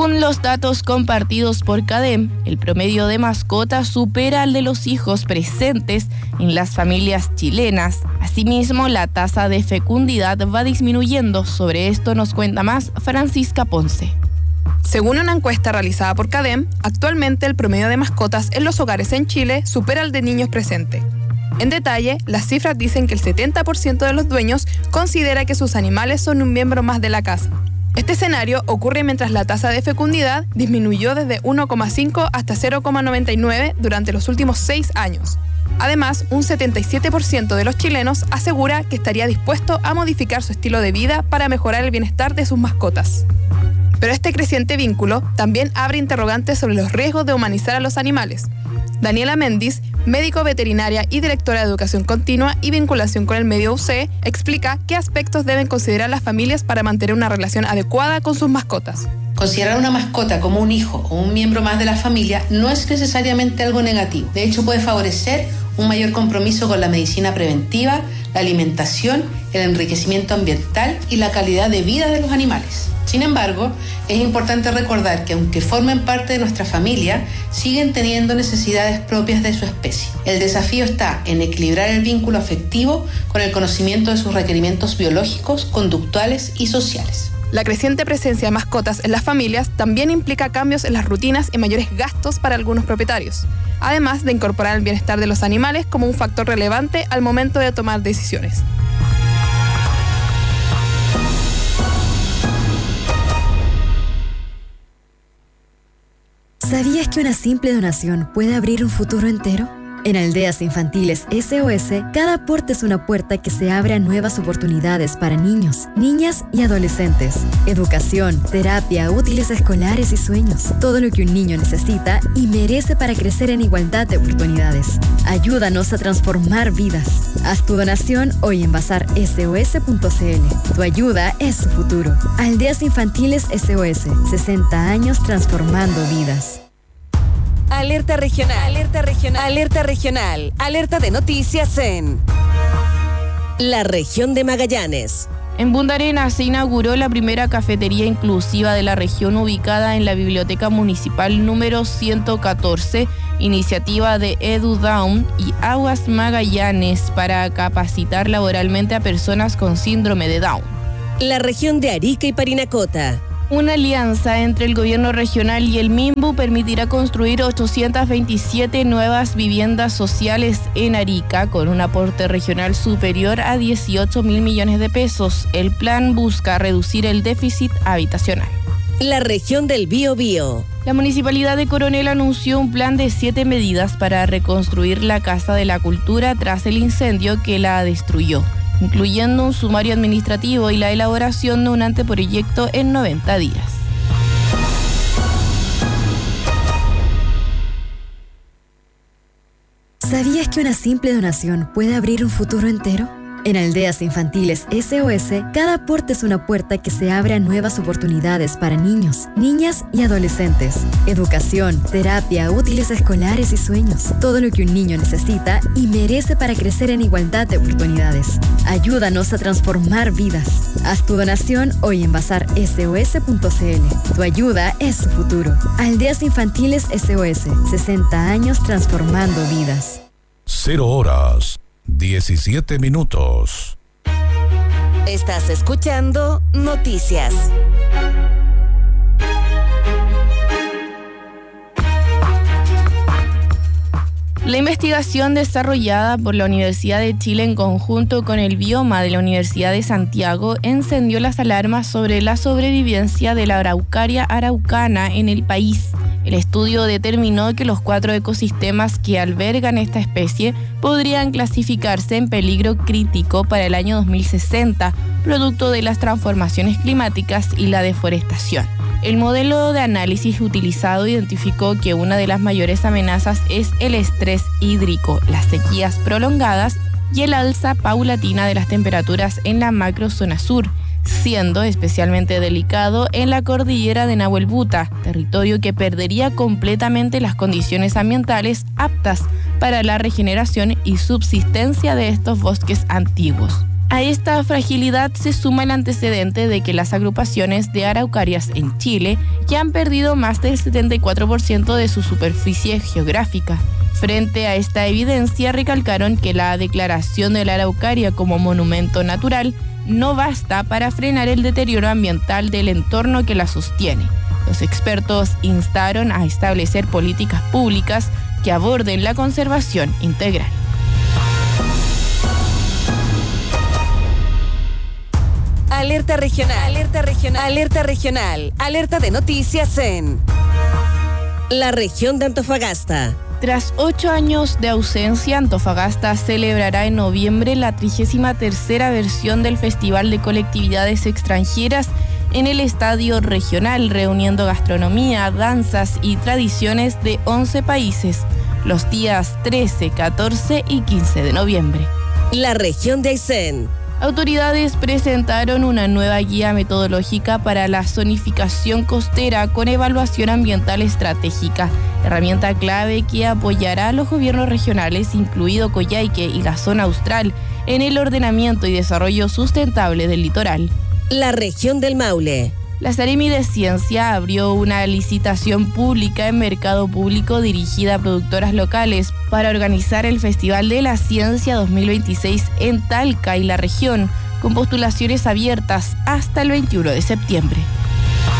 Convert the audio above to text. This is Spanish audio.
Según los datos compartidos por CADEM, el promedio de mascotas supera al de los hijos presentes en las familias chilenas. Asimismo, la tasa de fecundidad va disminuyendo. Sobre esto nos cuenta más Francisca Ponce. Según una encuesta realizada por CADEM, actualmente el promedio de mascotas en los hogares en Chile supera al de niños presentes. En detalle, las cifras dicen que el 70% de los dueños considera que sus animales son un miembro más de la casa. Este escenario ocurre mientras la tasa de fecundidad disminuyó desde 1,5 hasta 0,99 durante los últimos 6 años. Además, un 77% de los chilenos asegura que estaría dispuesto a modificar su estilo de vida para mejorar el bienestar de sus mascotas. Pero este creciente vínculo también abre interrogantes sobre los riesgos de humanizar a los animales. Daniela Méndez, médico veterinaria y directora de Educación Continua y Vinculación con el Medio UC, explica qué aspectos deben considerar las familias para mantener una relación adecuada con sus mascotas. Considerar una mascota como un hijo o un miembro más de la familia no es necesariamente algo negativo. De hecho, puede favorecer un mayor compromiso con la medicina preventiva, la alimentación, el enriquecimiento ambiental y la calidad de vida de los animales. Sin embargo, es importante recordar que aunque formen parte de nuestra familia, siguen teniendo necesidades propias de su especie. El desafío está en equilibrar el vínculo afectivo con el conocimiento de sus requerimientos biológicos, conductuales y sociales. La creciente presencia de mascotas en las familias también implica cambios en las rutinas y mayores gastos para algunos propietarios, además de incorporar el bienestar de los animales como un factor relevante al momento de tomar decisiones. ¿Sabías que una simple donación puede abrir un futuro entero? En Aldeas Infantiles SOS, cada aporte es una puerta que se abre a nuevas oportunidades para niños, niñas y adolescentes. Educación, terapia, útiles escolares y sueños. Todo lo que un niño necesita y merece para crecer en igualdad de oportunidades. Ayúdanos a transformar vidas. Haz tu donación hoy en bazarsos.cl. Tu ayuda es su futuro. Aldeas Infantiles SOS, 60 años transformando vidas. Alerta regional, alerta regional, alerta regional, alerta de noticias en la región de Magallanes. En Punta Arenas se inauguró la primera cafetería inclusiva de la región ubicada en la Biblioteca Municipal número 114, iniciativa de EduDown y Aguas Magallanes para capacitar laboralmente a personas con síndrome de Down. La región de Arica y Parinacota. Una alianza entre el gobierno regional y el MIMBU permitirá construir 827 nuevas viviendas sociales en Arica con un aporte regional superior a 18.000 millones de pesos. El plan busca reducir el déficit habitacional. La región del Biobío. La Municipalidad de Coronel anunció un plan de 7 medidas para reconstruir la Casa de la Cultura tras el incendio que la destruyó, incluyendo un sumario administrativo y la elaboración de un anteproyecto en 90 días. ¿Sabías que una simple donación puede abrir un futuro entero? En Aldeas Infantiles SOS, cada aporte es una puerta que se abre a nuevas oportunidades para niños, niñas y adolescentes. Educación, terapia, útiles escolares y sueños. Todo lo que un niño necesita y merece para crecer en igualdad de oportunidades. Ayúdanos a transformar vidas. Haz tu donación hoy en bazarsos.cl. Tu ayuda es su futuro. Aldeas Infantiles SOS, 60 años transformando vidas. 0:17. Estás escuchando Noticias. La investigación desarrollada por la Universidad de Chile en conjunto con el Bioma de la Universidad de Santiago encendió las alarmas sobre la sobrevivencia de la araucaria araucana en el país. El estudio determinó que los 4 ecosistemas que albergan esta especie podrían clasificarse en peligro crítico para el año 2060, producto de las transformaciones climáticas y la deforestación. El modelo de análisis utilizado identificó que una de las mayores amenazas es el estrés hídrico, las sequías prolongadas y el alza paulatina de las temperaturas en la macrozona sur, siendo especialmente delicado en la cordillera de Nahuelbuta, territorio que perdería completamente las condiciones ambientales aptas para la regeneración y subsistencia de estos bosques antiguos. A esta fragilidad se suma el antecedente de que las agrupaciones de araucarias en Chile ya han perdido más del 74% de su superficie geográfica. Frente a esta evidencia, recalcaron que la declaración de la araucaria como monumento natural no basta para frenar el deterioro ambiental del entorno que la sostiene. Los expertos instaron a establecer políticas públicas que aborden la conservación integral. Alerta regional, alerta regional, alerta regional, alerta de noticias en la región de Antofagasta. Tras 8 años de ausencia, Antofagasta celebrará en noviembre la 33ª versión del Festival de Colectividades Extranjeras en el Estadio Regional, reuniendo gastronomía, danzas y tradiciones de 11 países, los días 13, 14 y 15 de noviembre. La región de Aysén. Autoridades presentaron una nueva guía metodológica para la zonificación costera con evaluación ambiental estratégica, herramienta clave que apoyará a los gobiernos regionales, incluido Coyhaique y la zona austral, en el ordenamiento y desarrollo sustentable del litoral. La región del Maule. La Seremi de Ciencia abrió una licitación pública en mercado público dirigida a productoras locales para organizar el Festival de la Ciencia 2026 en Talca y la región, con postulaciones abiertas hasta el 21 de septiembre.